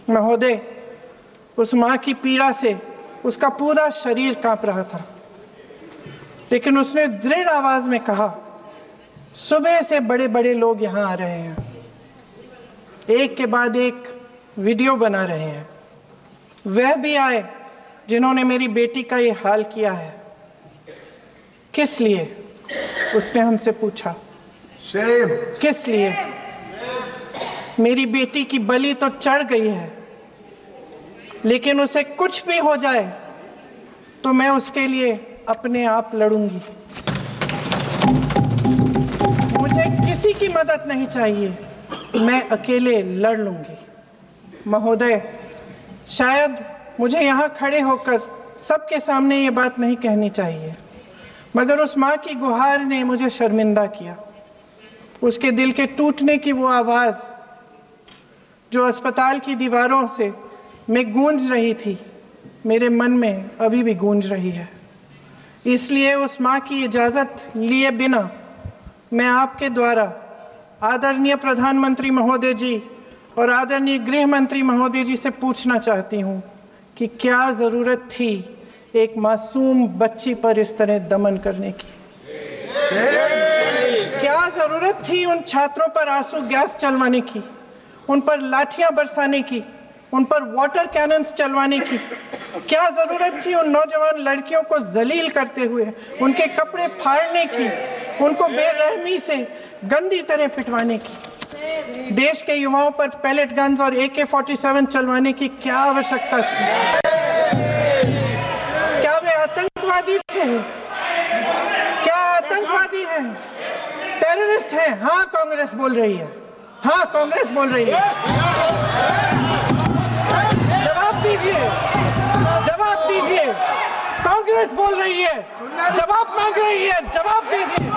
महोदय, उस मां की पीड़ा से उसका पूरा शरीर कांप रहा था, लेकिन उसने दृढ़ आवाज में कहा, सुबह से बड़े बड़े लोग यहां आ रहे हैं, एक के बाद एक वीडियो बना रहे हैं। वह भी आए जिन्होंने मेरी बेटी का ये हाल किया है। किस लिए? उसने हमसे पूछा। किस लिए? मेरी बेटी की बलि तो चढ़ गई है, लेकिन उसे कुछ भी हो जाए तो मैं उसके लिए अपने आप लड़ूंगी। मुझे किसी की मदद नहीं चाहिए, मैं अकेले लड़ लूंगी। महोदय, शायद मुझे यहां खड़े होकर सबके सामने ये बात नहीं कहनी चाहिए, मगर उस मां की गुहार ने मुझे शर्मिंदा किया। उसके दिल के टूटने की वो आवाज जो अस्पताल की दीवारों से में गूंज रही थी, मेरे मन में अभी भी गूंज रही है। इसलिए उस मां की इजाजत लिए बिना मैं आपके द्वारा आदरणीय प्रधानमंत्री महोदय जी और आदरणीय गृह मंत्री महोदय जी से पूछना चाहती हूं कि क्या जरूरत थी एक मासूम बच्ची पर इस तरह दमन करने की? क्या जरूरत थी उन छात्रों पर आंसू गैस चलवाने की, उन पर लाठियां बरसाने की, उन पर वाटर कैनन्स चलवाने की? क्या जरूरत थी उन नौजवान लड़कियों को जलील करते हुए उनके कपड़े फाड़ने की, उनको बेरहमी से गंदी तरह पिटवाने की? देश के युवाओं पर पैलेट गन्स और AK-47 चलवाने की क्या आवश्यकता थी? क्या वे आतंकवादी थे? क्या आतंकवादी हैं? टेररिस्ट हैं? हाँ, कांग्रेस बोल रही है। हाँ, कांग्रेस बोल रही है। जवाब दीजिए, जवाब दीजिए। कांग्रेस बोल रही है, जवाब मांग रही है, जवाब दीजिए।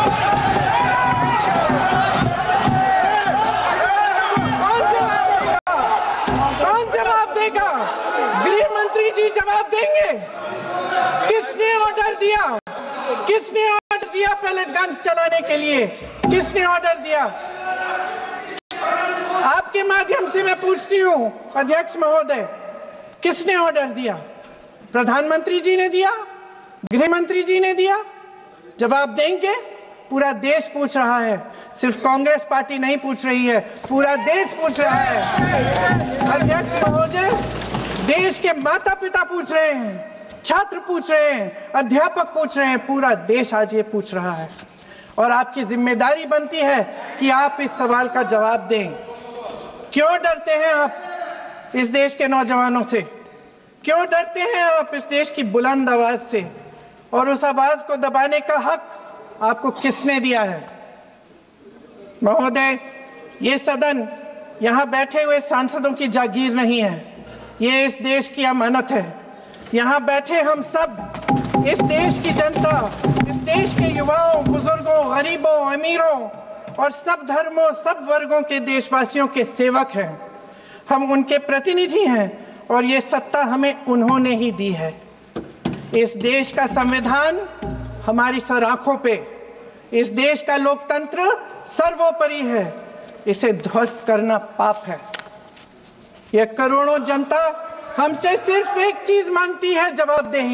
कौन जवाब देगा? गृह मंत्री जी जवाब देंगे। किसने ऑर्डर दिया? किसने ऑर्डर दिया पैलेट गन्स चलाने के लिए? किसने ऑर्डर दिया? आपके माध्यम से मैं पूछती हूं अध्यक्ष महोदय, किसने ऑर्डर दिया? प्रधानमंत्री जी ने दिया? गृह मंत्री जी ने दिया? जवाब देंगे? पूरा देश पूछ रहा है, सिर्फ कांग्रेस पार्टी नहीं पूछ रही है, पूरा देश पूछ रहा है। अध्यक्ष महोदय, देश के माता पिता पूछ रहे हैं, छात्र पूछ रहे हैं, अध्यापक पूछ रहे हैं, पूरा देश आज ये पूछ रहा है। और आपकी जिम्मेदारी बनती है कि आप इस सवाल का जवाब दें। क्यों डरते हैं आप इस देश के नौजवानों से? क्यों डरते हैं आप इस देश की बुलंद आवाज से? और उस आवाज को दबाने का हक आपको किसने दिया है? महोदय, ये सदन यहां बैठे हुए सांसदों की जागीर नहीं है, ये इस देश की अमानत है। यहां बैठे हम सब इस देश की जनता, इस देश के युवाओं, बुजुर्गों, गरीबों, अमीरों और सब धर्मों, सब वर्गों के देशवासियों के सेवक हैं। हम उनके प्रतिनिधि हैं और ये सत्ता हमें उन्होंने ही दी है। इस देश का संविधान हमारी सर आंखों पे, इस देश का लोकतंत्र सर्वोपरि है, इसे ध्वस्त करना पाप है। यह करोड़ों जनता हमसे सिर्फ एक चीज मांगती है, जवाबदेही।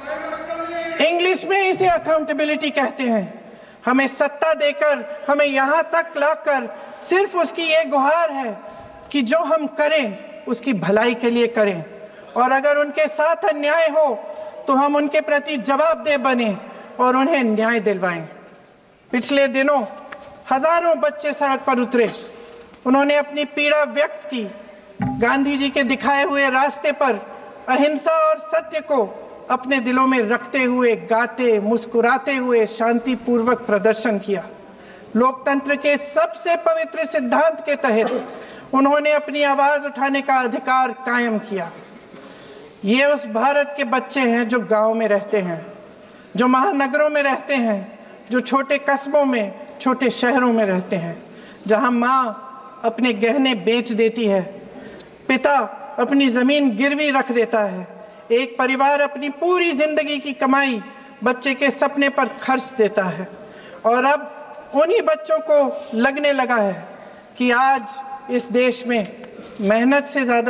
इंग्लिश में इसे अकाउंटेबिलिटी कहते हैं। हमें सत्ता देकर, हमें यहां तक लाकर सिर्फ उसकी ये गुहार है कि जो हम करें उसकी भलाई के लिए करें, और अगर उनके साथ अन्याय हो तो हम उनके प्रति जवाबदेह बने और उन्हें न्याय दिलवाएं। पिछले दिनों हजारों बच्चे सड़क पर उतरे, उन्होंने अपनी पीड़ा व्यक्त की। गांधी जी के दिखाए हुए रास्ते पर अहिंसा और सत्य को अपने दिलों में रखते हुए, गाते, मुस्कुराते हुए शांतिपूर्वक प्रदर्शन किया। लोकतंत्र के सबसे पवित्र सिद्धांत के तहत उन्होंने अपनी आवाज उठाने का अधिकार कायम किया। ये उस भारत के बच्चे हैं जो गांव में रहते हैं, जो महानगरों में रहते हैं, जो छोटे कस्बों में, छोटे शहरों में रहते हैं, जहां मां अपने गहने बेच देती है, पिता अपनी जमीन गिरवी रख देता है, एक परिवार अपनी पूरी जिंदगी की कमाई बच्चे के सपने पर खर्च देता है। और अब उन्हीं बच्चों को लगने लगा है कि आज इस देश में मेहनत से ज्यादा